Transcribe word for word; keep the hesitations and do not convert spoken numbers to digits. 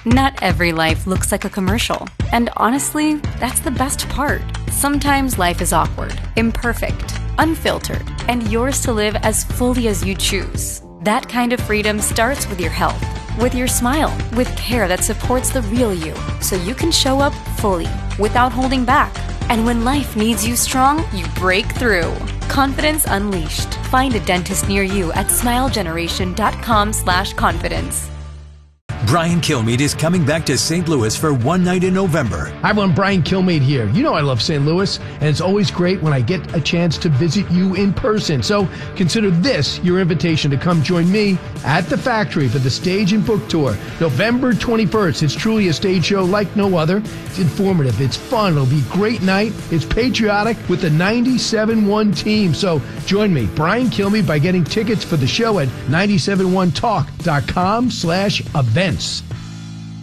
Not every life looks like a commercial. And honestly, that's the best part. Sometimes life is awkward, imperfect, unfiltered, and yours to live as fully as you choose. That kind of freedom starts with your health, with your smile, with care that supports the real you, so you can show up fully, without holding back. And when life needs you strong, you break through. Confidence Unleashed. Find a dentist near you at smilegeneration.com slash confidence. Brian Kilmeade is coming back to Saint Louis for one night in November. Hi, everyone. Brian Kilmeade here. You know I love Saint Louis, and it's always great when I get a chance to visit you in person. So consider this your invitation to come join me at the Factory for the Stage and Book Tour, November twenty-first. It's truly a stage show like no other. It's informative. It's fun. It'll be a great night. It's patriotic with the ninety-seven point one team. So join me, Brian Kilmeade, by getting tickets for the show at nine seven one talk dot com slash events.